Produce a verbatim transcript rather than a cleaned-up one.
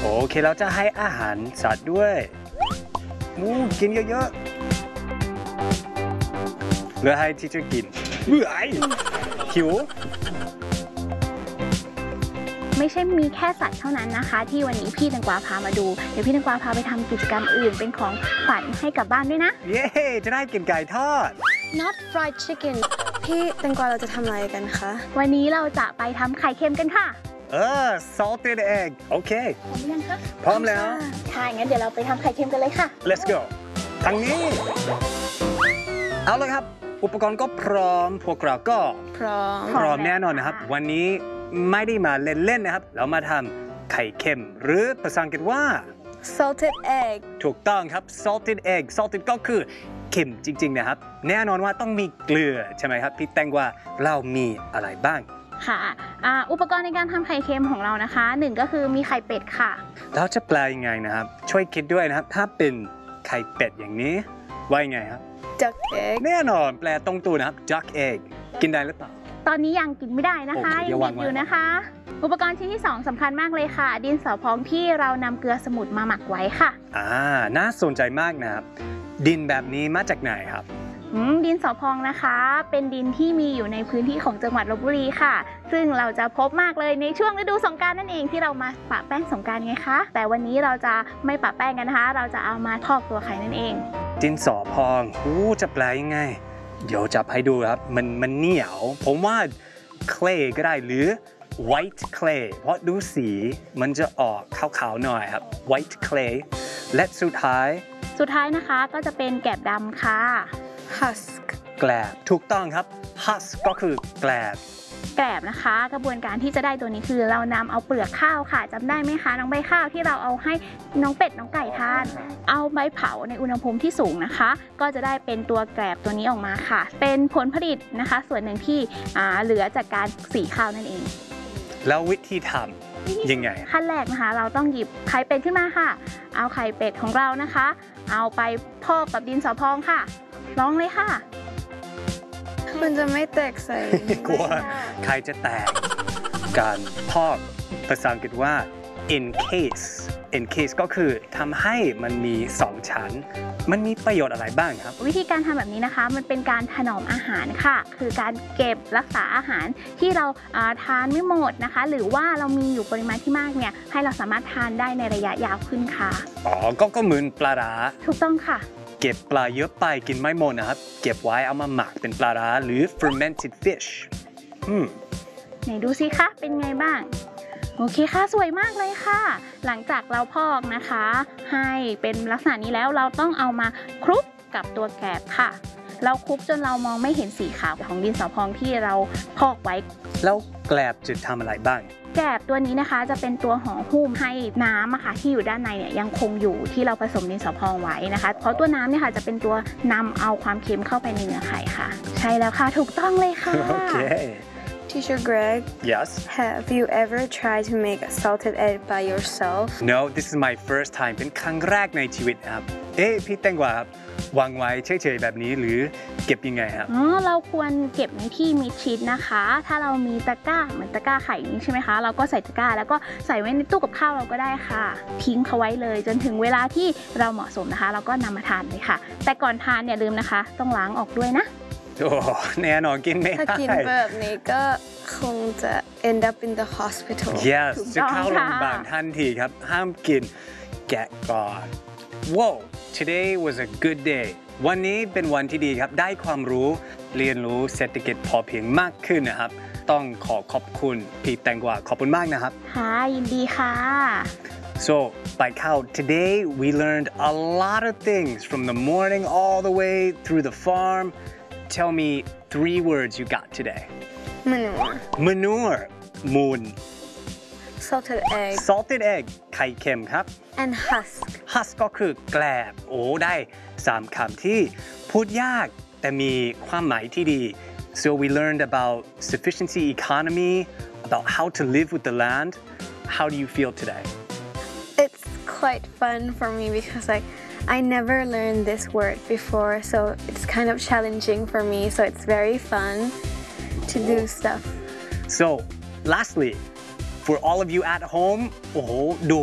โอเคเราจะให้อาหารสัตว์ด้วยมูกินเยอะๆเหลือให้ที่จะกินเบื่อไอ้หิวไม่ใช่มีแค่สัตว์เท่านั้นนะคะที่วันนี้พี่แตงกวาพามาดูเดี๋ยวพี่แตงกวาพาไปทำกิจกรรมอื่นเป็นของขวัญให้กับบ้านด้วยนะเย้จะได้กินไก่ทอด not fried chicken พี่แตงกวาเราจะทำอะไรกันคะวันนี้เราจะไปทำไข่เค็มกันค่ะเออ salted egg โอเคพร้อมยังคะพร้อมแล้วค่ะงั้นเดี๋ยวเราไปทำไข่เค็มกันเลยค่ะ let's go ทางนี้เอาเลยครับอุปกรณ์ก็พร้อมพวกเราก็พร้อมพร้อมแน่นอนนะครับวันนี้ไม่ได้มาเล่นๆนะครับเรามาทำไข่เค็มหรือภาษาอังกฤษว่า salted egg ถูกต้องครับ salted egg salted ก็คือเค็มจริงๆนะครับแน่นอนว่าต้องมีเกลือใช่ไหมครับพี่แตงว่าเรามีอะไรบ้างค่ะอุปกรณ์ในการทำไข่เค็มของเรานะคะหนึ่งก็คือมีไข่เป็ดค่ะเราจะแปลยังไงนะครับช่วยคิดด้วยนะครับถ้าเป็นไข่เป็ดอย่างนี้ว่ายังไงครับ duck egg แน่นอนแปลตรงตัวนะครับ duck egg กินได้หรือเปล่าตอนนี้ยังกินไม่ได้นะคะยังเด็กอยู่นะคะอุปกรณ์ชิ้นที่สองสำคัญมากเลยค่ะดินสอพองที่เรานำเกลือสมุนมาหมักไว้ค่ะอ่าน่าสนใจมากนะครับดินแบบนี้มาจากไหนครับดินสอพองนะคะเป็นดินที่มีอยู่ในพื้นที่ของจังหวัดลพบุรีค่ะซึ่งเราจะพบมากเลยในช่วงฤดูสงกรานต์นั่นเองที่เรามาปะแป้งสงกรานต์ไงคะแต่วันนี้เราจะไม่ปะแป้งกันนะคะเราจะเอามาพอกตัวไข่นั่นเองดินสอพองหูจะแปลยังไงเดี๋ยวจับให้ดูครับมันมันเหนียวผมว่า clay ก็ได้หรือ white clay เพราะดูสีมันจะออกขาวๆหน่อยครับ white clay และสุดท้ายสุดท้ายนะคะก็จะเป็นแกลบดำค่ะ husk แกลบถูกต้องครับ husk ก็คือแกลบแกลบนะคะกระบวนการที่จะได้ตัวนี้คือเรานำเอาเปลือกข้าวค่ะจำได้ไหมคะน้องใบข้าวที่เราเอาให้น้องเป็ดน้องไก่ทานเอาใบเผาในอุณหภูมิที่สูงนะคะก็จะได้เป็นตัวแกลบตัวนี้ออกมาค่ะเป็นผลผลิตนะคะส่วนหนึ่งที่เหลือจากการสีข้าวนั่นเองแล้ววิธีทำยังไงขั้นแรกนะคะเราต้องหยิบไข่เป็ดขึ้นมาค่ะเอาไข่เป็ดของเรานะคะเอาไปพอกกับดินสอพองค่ะลองเลยค่ะมันจะไม่แตกใส่กลัวใครจะแตกการพอกภาษาอังกฤษว่า encase encase ก็คือทำให้มันมีสองชั้นมันมีประโยชน์อะไรบ้างครับวิธีการทำแบบนี้นะคะมันเป็นการถนอมอาหารค่ะคือการเก็บรักษาอาหารที่เราทานไม่หมดนะคะหรือว่าเรามีอยู่ปริมาณที่มากเนี่ยให้เราสามารถทานได้ในระยะยาวขึ้นค่ะอ๋อก็ก็เหมือนปลาร้าถูกต้องค่ะเก็บปลาเยอะไปกินไม่หมดนะครับเก็บไว้เอามาหมักเป็นปลาร้าหรือ fermented fish อืมไหนดูสิคะเป็นไงบ้างโอเคค่ะสวยมากเลยค่ะหลังจากเราพอกนะคะให้เป็นลักษณะนี้แล้วเราต้องเอามาคลุกกับตัวแกลบค่ะเราคลุกจนเรามองไม่เห็นสีขาวของดินสอพองที่เราพอกไว้แล้วแกลบจะทำอะไรบ้างแกลบตัวนี้นะคะจะเป็นตัวห่อหุ้มให้น้ำอะค่ะที่อยู่ด้านในเนี่ยยังคงอยู่ที่เราผสมดินสอพองไว้นะคะเพราะตัวน้ำเนี่ยค่ะจะเป็นตัวนำเอาความเค็มเข้าไปในเนื้อไข่ค่ะใช่แล้วค่ะถูกต้องเลยค่ะโอเค Teacher Greg Yes Have you ever tried to make a salted egg by yourself No this is my first time เป็นครั้งแรกในชีวิตครับเอ๊ะพี่แตงกวาครับวางไว้เฉยๆแบบนี้หรือเก็บยังไงครับอ๋อเราควรเก็บในที่มิดชิดนะคะถ้าเรามีตะกร้าเหมือนตะกร้าไข่นี้ใช่ไหมคะเราก็ใส่ตะกร้าแล้วก็ใส่ไว้ในตู้กับข้าวเราก็ได้ค่ะทิ้งเขาไว้เลยจนถึงเวลาที่เราเหมาะสมนะคะเราก็นำมาทานเลยค่ะแต่ก่อนทานอย่าลืมนะคะต้องล้างออกด้วยนะโอ้แน่นอนกินไม่ได้ถ้ากินแบบนี้ก็คงจะ end up in the hospital Yes จะเข้าโรงพยาบาลทันทีครับห้ามกินแกะก่อน Wow today was a good day วันนี้เป็นวันที่ดีครับได้ความรู้เรียนรู้เศรษฐกิจพอเพียงมากขึ้นนะครับต้องขอขอบคุณพี่แตงกวาขอบคุณมากนะครับค่ะยินดีค่ะ So like how today we learned a lot of things from the morning all the way through the farm Tell me three words you got today. Manure. Manure. Moon. Salted egg. Salted egg. ไข่เค็มครับ And husk. Husk ก็คือแกลบโอ้ได้สามคำที่พูดยากแต่มีความหมายที่ดี So we learned about sufficiency economy, about how to live with the land. How do you feel today? It's quite fun for me because like I never learned this word before, so it's kind of challenging for me. So it's very fun to do stuff. So, lastly, for all of you at home, oh, do